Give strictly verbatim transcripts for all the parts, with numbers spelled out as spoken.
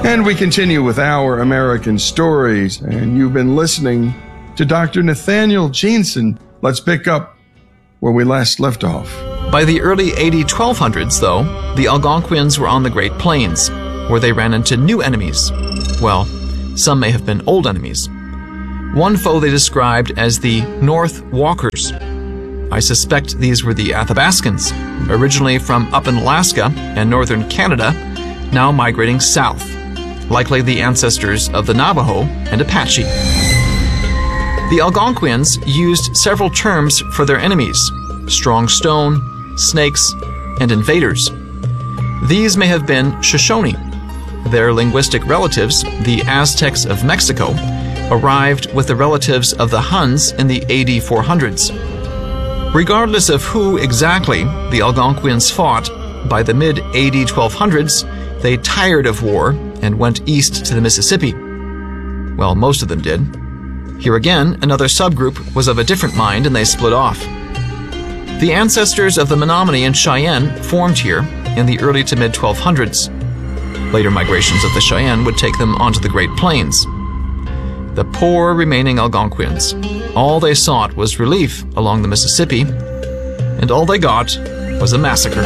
And we continue with Our American Stories, and you've been listening to Doctor Nathaniel Jeanson. Let's pick up where we last left off. By the early A D twelve hundreds, though, the Algonquians were on the Great Plains, where they ran into new enemies. Well, some may have been old enemies. One foe they described as the North Walkers. I suspect these were the Athabascans, originally from up in Alaska and northern Canada, now migrating south, likely the ancestors of the Navajo and Apache. The Algonquians used several terms for their enemies: strong stone, snakes, and invaders. These may have been Shoshone. Their linguistic relatives, the Aztecs of Mexico, arrived with the relatives of the Huns in the A D four hundreds. Regardless of who exactly the Algonquians fought, by the mid-A D twelve hundreds, they tired of war and went east to the Mississippi. Well, most of them did. Here again, another subgroup was of a different mind and they split off. The ancestors of the Menominee and Cheyenne formed here in the early to mid twelve hundreds. Later migrations of the Cheyenne would take them onto the Great Plains. The poor remaining Algonquians, all they sought was relief along the Mississippi, and all they got was a massacre.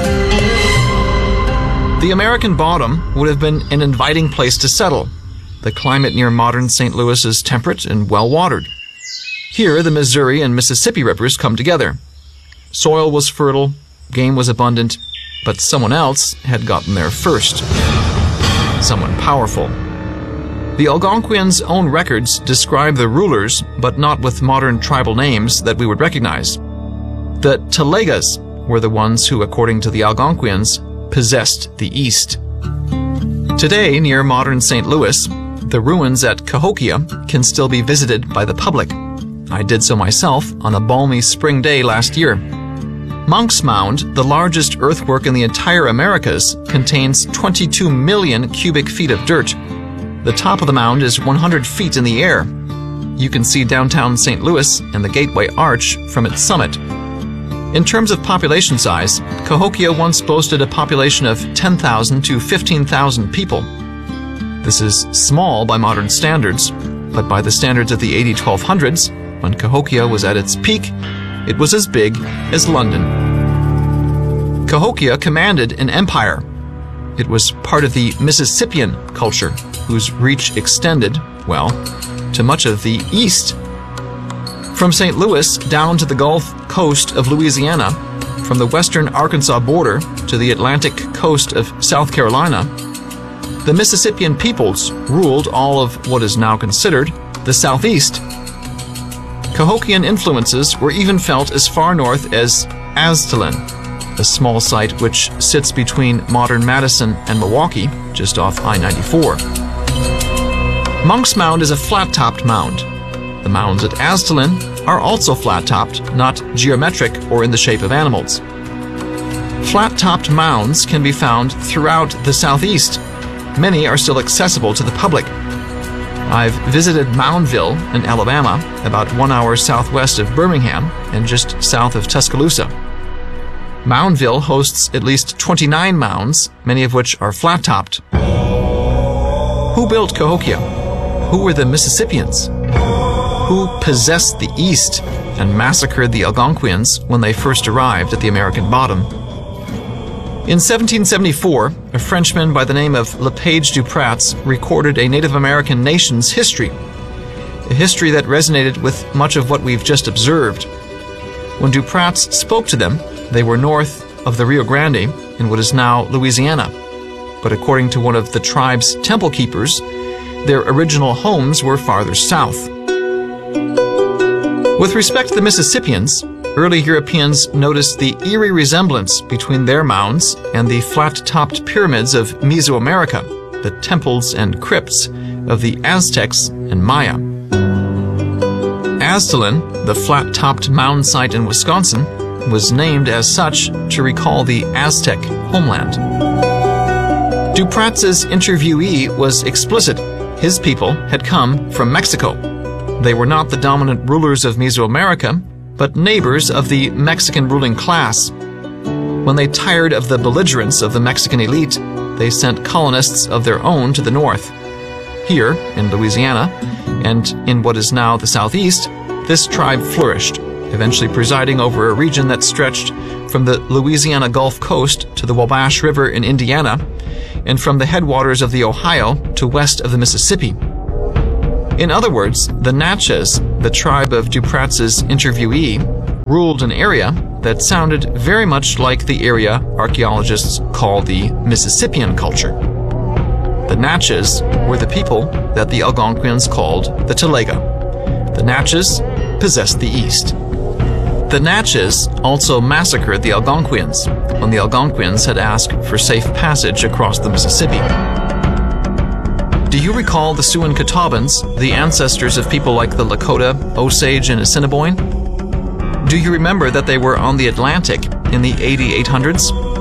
The American bottom would have been an inviting place to settle. The climate near modern Saint Louis is temperate and well-watered. Here, the Missouri and Mississippi rivers come together. Soil was fertile, game was abundant, but someone else had gotten there first. Someone powerful. The Algonquians' own records describe the rulers, but not with modern tribal names that we would recognize. The Talegas were the ones who, according to the Algonquians, possessed the East. Today, near modern Saint Louis, the ruins at Cahokia can still be visited by the public. I did so myself on a balmy spring day last year. Monk's Mound, the largest earthwork in the entire Americas, contains twenty-two million cubic feet of dirt. The top of the mound is one hundred feet in the air. You can see downtown Saint Louis and the Gateway Arch from its summit. In terms of population size, Cahokia once boasted a population of ten thousand to fifteen thousand people. This is small by modern standards, but by the standards of the A D twelve hundreds, when Cahokia was at its peak, it was as big as London. Cahokia commanded an empire. It was part of the Mississippian culture, whose reach extended, well, to much of the East. From Saint Louis down to the Gulf Coast of Louisiana, from the western Arkansas border to the Atlantic coast of South Carolina, the Mississippian peoples ruled all of what is now considered the Southeast. Cahokian influences were even felt as far north as Aztalan, a small site which sits between modern Madison and Milwaukee, just off I ninety-four. Monk's Mound is a flat-topped mound. The mounds at Aztalan are also flat-topped, not geometric or in the shape of animals. Flat-topped mounds can be found throughout the Southeast. Many are still accessible to the public. I've visited Moundville in Alabama, about one hour southwest of Birmingham and just south of Tuscaloosa. Moundville hosts at least twenty-nine mounds, many of which are flat-topped. Who built Cahokia? Who were the Mississippians? Who possessed the East and massacred the Algonquians when they first arrived at the American bottom? In seventeen seventy-four, a Frenchman by the name of Lepage du Prat recorded a Native American nation's history, a history that resonated with much of what we've just observed. When du Prat spoke to them, they were north of the Rio Grande in what is now Louisiana. But according to one of the tribe's temple keepers, their original homes were farther south. With respect to the Mississippians, early Europeans noticed the eerie resemblance between their mounds and the flat-topped pyramids of Mesoamerica, the temples and crypts of the Aztecs and Maya. Aztalan, the flat-topped mound site in Wisconsin, was named as such to recall the Aztec homeland. Du Prat's interviewee was explicit. His people had come from Mexico. They were not the dominant rulers of Mesoamerica, but neighbors of the Mexican ruling class. When they tired of the belligerence of the Mexican elite, they sent colonists of their own to the north. Here, in Louisiana, and in what is now the southeast, this tribe flourished, eventually presiding over a region that stretched from the Louisiana Gulf Coast to the Wabash River in Indiana, and from the headwaters of the Ohio to west of the Mississippi. In other words, the Natchez, the tribe of Dupratz's interviewee, ruled an area that sounded very much like the area archaeologists call the Mississippian culture. The Natchez were the people that the Algonquins called the Telega. The Natchez possessed the East. The Natchez also massacred the Algonquins when the Algonquins had asked for safe passage across the Mississippi. Do you recall the Siouan-Catawbans, the ancestors of people like the Lakota, Osage, and Assiniboine? Do you remember that they were on the Atlantic in the eighty-eight hundreds